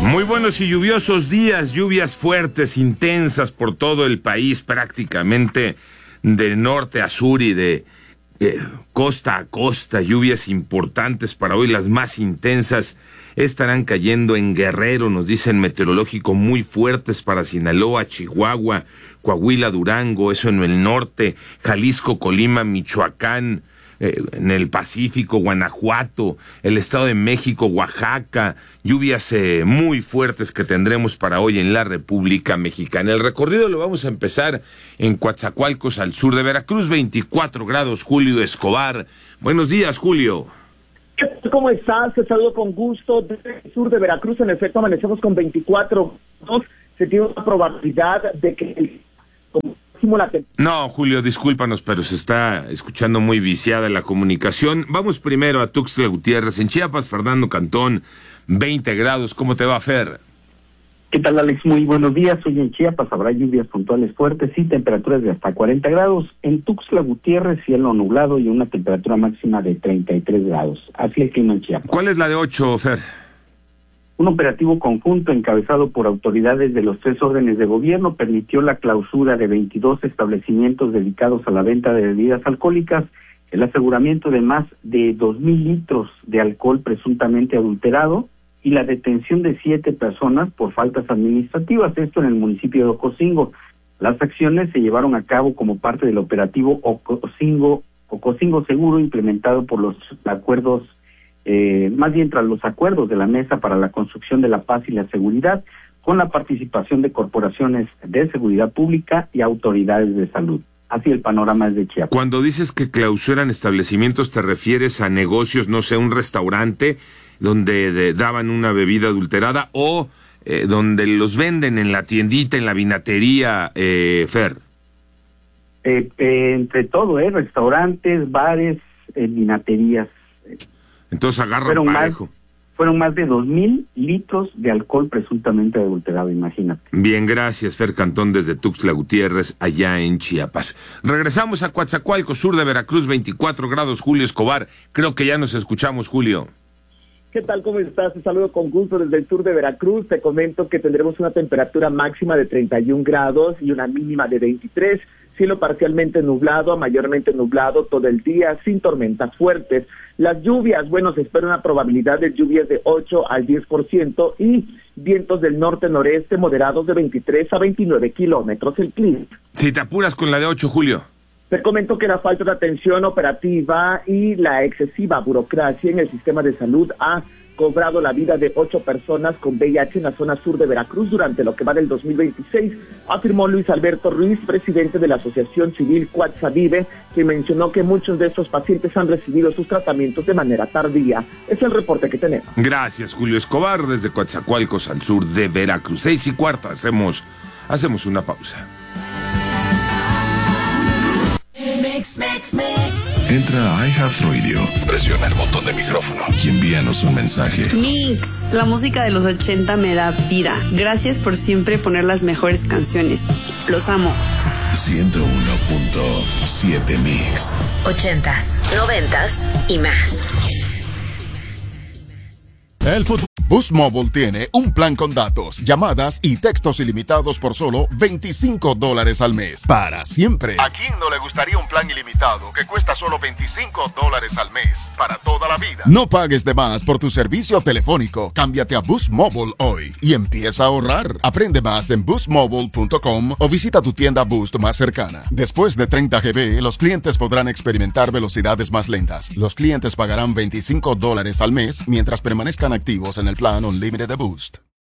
Muy buenos y lluviosos días, lluvias fuertes, intensas por todo el país, prácticamente de norte a sur y de costa a costa, lluvias importantes para hoy, las más intensas estarán cayendo en Guerrero, nos dicen meteorológico, muy fuertes para Sinaloa, Chihuahua, Coahuila, Durango, eso en el norte, Jalisco, Colima, Michoacán, en el Pacífico, Guanajuato, el Estado de México, Oaxaca, lluvias muy fuertes que tendremos para hoy en la República Mexicana. El recorrido lo vamos a empezar en Coatzacoalcos, al sur de Veracruz, 24 grados, Julio Escobar. Buenos días, Julio. ¿Cómo estás? Te saludo con gusto desde el sur de Veracruz. En efecto, amanecemos con 24 grados. Se tiene una probabilidad de que No, Julio, discúlpanos, pero se está escuchando muy viciada la comunicación. Vamos primero a Tuxtla Gutiérrez, en Chiapas, Fernando Cantón, 20 grados. ¿Cómo te va, Fer? ¿Qué tal, Alex? Muy buenos días. Hoy en Chiapas habrá lluvias puntuales fuertes y temperaturas de hasta 40 grados. En Tuxtla Gutiérrez, cielo nublado y una temperatura máxima de 33 grados. Así el clima en Chiapas. ¿Cuál es la de 8, Fer? Un operativo conjunto encabezado por autoridades de los 3 órdenes de gobierno permitió la clausura de 22 establecimientos dedicados a la venta de bebidas alcohólicas, el aseguramiento de más de 2,000 litros de alcohol presuntamente adulterado y la detención de 7 personas por faltas administrativas, esto en el municipio de Ocosingo. Las acciones se llevaron a cabo como parte del operativo Ocosingo Seguro, implementado por los acuerdos más bien tras los acuerdos de la Mesa para la Construcción de la Paz y la Seguridad, con la participación de corporaciones de seguridad pública y autoridades de salud. Así el panorama es de Chiapas. Cuando dices que clausuran establecimientos, ¿te refieres a negocios, no sé, un restaurante donde daban una bebida adulterada o donde los venden en la tiendita, en la vinatería, Fer? Entre todo, restaurantes, bares, vinaterías. Entonces agarran parejo. Fueron más de 2,000 litros de alcohol presuntamente adulterado, imagínate. Bien, gracias, Fer Cantón, desde Tuxtla Gutiérrez, allá en Chiapas. Regresamos a Coatzacoalcos, sur de Veracruz, 24 grados, Julio Escobar. Creo que ya nos escuchamos, Julio. ¿Qué tal? ¿Cómo estás? Te saludo con gusto desde el sur de Veracruz. Te comento que tendremos una temperatura máxima de 31 grados y una mínima de 23. Cielo parcialmente nublado a mayormente nublado todo el día, sin tormentas fuertes. Las lluvias, se espera una probabilidad de lluvias de 8 al 10% y vientos del norte-noreste moderados de 23 a 29 kilómetros el clima. Si te apuras con la de 8, Julio. Te comento que la falta de atención operativa y la excesiva burocracia en el sistema de salud ha cobrado la vida de 8 personas con VIH en la zona sur de Veracruz durante lo que va del 2026, afirmó Luis Alberto Ruiz, presidente de la Asociación Civil Coatzavive, que mencionó que muchos de estos pacientes han recibido sus tratamientos de manera tardía. Es el reporte que tenemos. Gracias, Julio Escobar, desde Coatzacoalcos, al sur de Veracruz. 6:15, hacemos una pausa. Entra a iHeartRadio, presiona el botón de micrófono y envíanos un mensaje. Mix, la música de los 80 me da vida. Gracias por siempre poner las mejores canciones. Los amo. 101.7 Mix. 80s, 90s y más. El fútbol. Boost Mobile tiene un plan con datos, llamadas y textos ilimitados por solo $25 al mes. Para siempre. ¿A quién no le gustaría un plan ilimitado que cuesta solo $25 al mes? Para toda la vida. No pagues de más por tu servicio telefónico. Cámbiate a Boost Mobile hoy y empieza a ahorrar. Aprende más en boostmobile.com o visita tu tienda Boost más cercana. Después de 30 GB, los clientes podrán experimentar velocidades más lentas. Los clientes pagarán $25 al mes mientras permanezcan activos en el plan Unlimited de Boost.